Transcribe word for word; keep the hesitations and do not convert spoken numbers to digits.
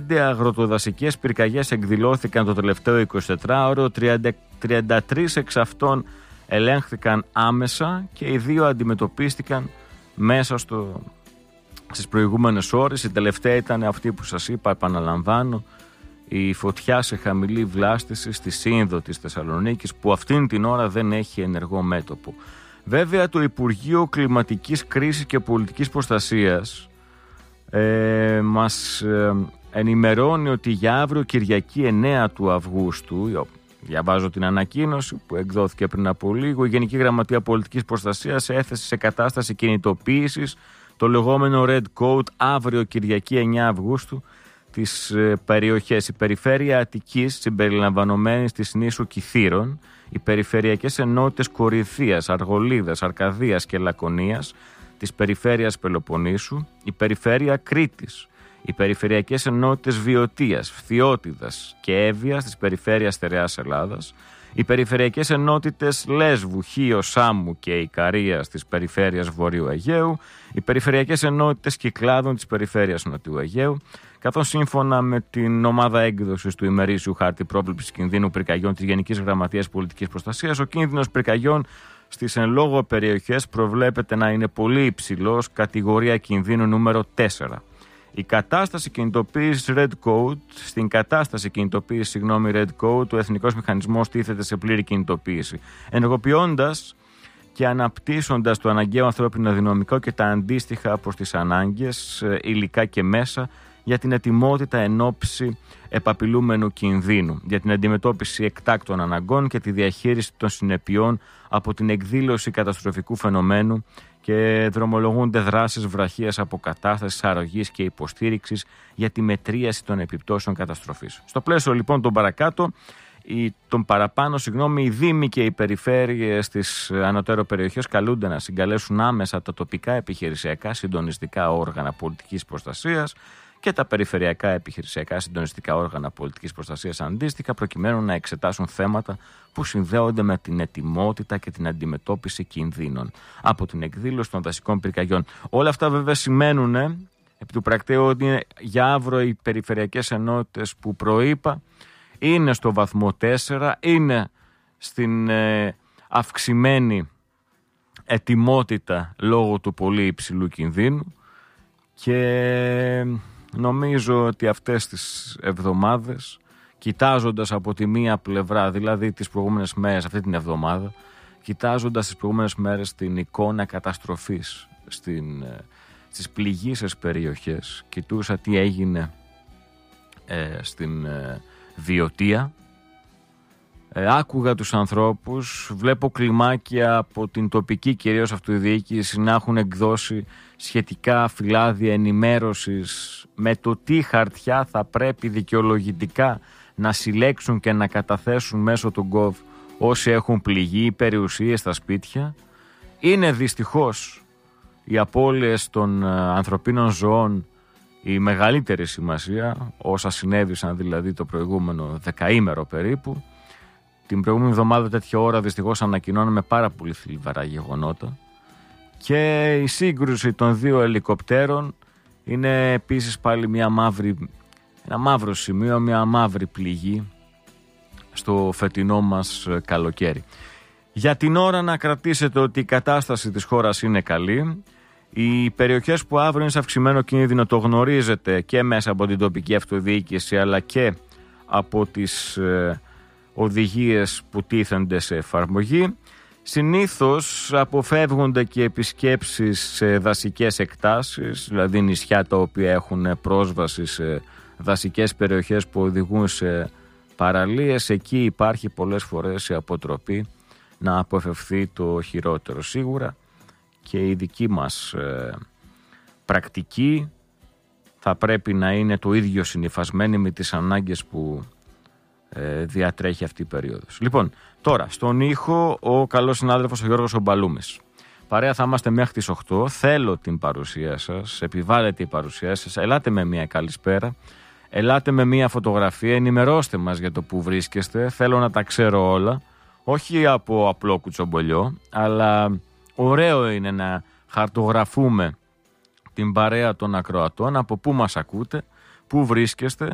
πέντε αγροτοδασικές πυρκαγιές εκδηλώθηκαν το τελευταίο εικοσιτετράωρο, τριάντα τρεις εξ αυτών ελέγχθηκαν άμεσα και οι δύο αντιμετωπίστηκαν μέσα στο, στις προηγούμενες ώρες. Η τελευταία ήταν αυτή που σας είπα, επαναλαμβάνω, η φωτιά σε χαμηλή βλάστηση στη Σύνδο της Θεσσαλονίκης, που αυτήν την ώρα δεν έχει ενεργό μέτωπο. Βέβαια, το Υπουργείο Κλιματικής Κρίσης και Πολιτικής Προστασίας ε, μας ε, ενημερώνει ότι για αύριο Κυριακή εννέα του Αυγούστου, διαβάζω την ανακοίνωση που εκδόθηκε πριν από λίγο, η Γενική Γραμματεία Πολιτικής Προστασίας έθεσε σε κατάσταση κινητοποίησης το λεγόμενο Red Code αύριο Κυριακή εννέα Αυγούστου τις ε, περιοχές. Η Περιφέρεια Αττικής, συμπεριλαμβανομένης της νήσου Κιθήρων, οι περιφερειακές ενότητες Κορινθίας, Αργολίδας, Αρκαδίας και Λακωνίας της Περιφέρειας Πελοποννήσου, η Περιφέρεια Κρήτης, οι περιφερειακές ενότητες Βιωτίας, Φθιώτιδας και Εύβοιας της Περιφέρειας Στερεάς Ελλάδας, οι περιφερειακές ενότητες Λέσβου, Χίο, Σάμου και Ικαρίας της Περιφέρειας Βορείου Αιγαίου, οι περιφερειακές ενότητες Κυκλάδων της Περιφέρειας Νοτιού Αιγαίου, καθώς σύμφωνα με την ομάδα έκδοσης του ημερήσιου χάρτη πρόβλεψης κινδύνου πυρκαγιών της Γενικής Γραμματείας Πολιτικής Προστασίας, ο κίνδυνος πυρκαγιών στις εν λόγω περιοχές προβλέπεται να είναι πολύ υψηλός, κατηγορία κινδύνου νούμερο τέσσερα. Η κατάσταση κινητοποίησης Red Code, στην κατάσταση κινητοποίησης, συγγνώμη, Red Code, ο Εθνικός Μηχανισμός τίθεται σε πλήρη κινητοποίηση, ενεργοποιώντας και αναπτύσσοντας το αναγκαίο ανθρώπινο δυναμικό και τα αντίστοιχα προς τις ανάγκες, υλικά και μέσα, για την ετοιμότητα εν ώψη επαπειλούμενου κινδύνου, για την αντιμετώπιση εκτάκτων αναγκών και τη διαχείριση των συνεπειών από την εκδήλωση καταστροφικού φαινομένου, και δρομολογούνται δράσεις βραχίας αποκατάστασης, αρρωγής και υποστήριξης για τη μετρίαση των επιπτώσεων καταστροφής. Στο πλαίσιο λοιπόν των παρακάτω, οι, των παραπάνω, συγγνώμη, οι δήμοι και οι περιφέρειες στις ανωτέρω περιοχές καλούνται να συγκαλέσουν άμεσα τα τοπικά επιχειρησιακά συντονιστικά όργανα πολιτικής προστασίας και τα περιφερειακά επιχειρησιακά συντονιστικά όργανα πολιτικής προστασίας αντίστοιχα, προκειμένου να εξετάσουν θέματα που συνδέονται με την ετοιμότητα και την αντιμετώπιση κινδύνων από την εκδήλωση των δασικών πυρκαγιών. Όλα αυτά βέβαια σημαίνουν επί του πρακτέου ότι για αύριο οι περιφερειακές ενότητες που προείπα είναι στο βαθμό τέσσερα, είναι στην ε, αυξημένη ετοιμότητα λόγω του πολύ υψηλού κινδύνου, και νομίζω ότι αυτές τις εβδομάδες, κοιτάζοντας από τη μία πλευρά, δηλαδή τις προηγούμενες μέρες, αυτή την εβδομάδα, κοιτάζοντας τις προηγούμενες μέρες την εικόνα καταστροφής στην, στις πληγείσες περιοχές, κοιτούσα τι έγινε ε, στην ε, Βιωτία, ε, άκουγα τους ανθρώπους, βλέπω κλιμάκια από την τοπική κυρίως αυτοδιοίκηση να έχουν εκδώσει σχετικά φυλάδια ενημέρωσης με το τι χαρτιά θα πρέπει δικαιολογητικά να συλλέξουν και να καταθέσουν μέσω του Gov όσοι έχουν πληγεί, περιουσίες στα σπίτια. Είναι δυστυχώς οι απώλειες των ανθρωπίνων ζωών η μεγαλύτερη σημασία, όσα συνέβησαν δηλαδή το προηγούμενο δεκαήμερο περίπου. Την προηγούμενη εβδομάδα τέτοια ώρα δυστυχώς ανακοινώναμε πάρα πολύ θλιβερά γεγονότα. Και η σύγκρουση των δύο ελικοπτέρων είναι επίσης πάλι μια μαύρη, ένα μαύρο σημείο, μια μαύρη πληγή στο φετινό μας καλοκαίρι. Για την ώρα να κρατήσετε ότι η κατάσταση της χώρας είναι καλή. Οι περιοχές που αύριο είναι σε αυξημένο κίνδυνο το γνωρίζετε και μέσα από την τοπική αυτοδιοίκηση, αλλά και από τις ε, οδηγίες που τίθενται σε εφαρμογή. Συνήθως αποφεύγονται και επισκέψεις σε δασικές εκτάσεις, δηλαδή νησιά τα οποία έχουν πρόσβαση σε δασικές περιοχές που οδηγούν σε παραλίες. Εκεί υπάρχει πολλές φορές η αποτροπή να αποφευθεί το χειρότερο. Σίγουρα και η δική μας ε, πρακτική θα πρέπει να είναι το ίδιο συνυφασμένη με τις ανάγκες που ε, διατρέχει αυτή η περίοδος. Λοιπόν, τώρα στον ήχο ο καλός συνάδελφος ο Γιώργος ο Μπαλούμης. Παρέα θα είμαστε μέχρι τις οκτώ. Θέλω την παρουσία σας, επιβάλλετε η παρουσία σας. Ελάτε με μια καλησπέρα, ελάτε με μια φωτογραφία, ενημερώστε μας για το που βρίσκεστε. Θέλω να τα ξέρω όλα, όχι από απλό κουτσομπολιό, αλλά ωραίο είναι να χαρτογραφούμε την παρέα των ακροατών, από πού μας ακούτε, πού βρίσκεστε,